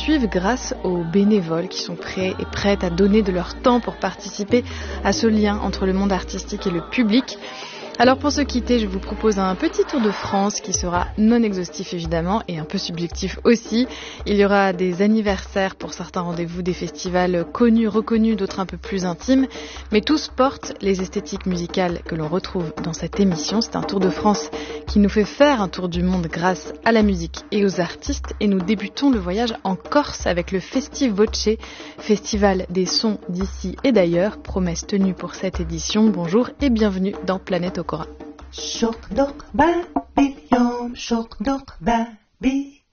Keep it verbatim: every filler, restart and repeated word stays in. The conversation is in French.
poursuivent grâce aux bénévoles qui sont prêts et prêtes à donner de leur temps pour participer à ce lien entre le monde artistique et le public. Alors pour se quitter, je vous propose un petit tour de France qui sera non exhaustif évidemment et un peu subjectif aussi. Il y aura des anniversaires pour certains rendez-vous, des festivals connus, reconnus, d'autres un peu plus intimes. Mais tous portent les esthétiques musicales que l'on retrouve dans cette émission. C'est un tour de France qui nous fait faire un tour du monde grâce à la musique et aux artistes. Et nous débutons le voyage en Corse avec le Festiv Voce, festival des sons d'ici et d'ailleurs. Promesse tenue pour cette édition. Bonjour et bienvenue dans Planète Okora. Şok dok babi yom şok dok babi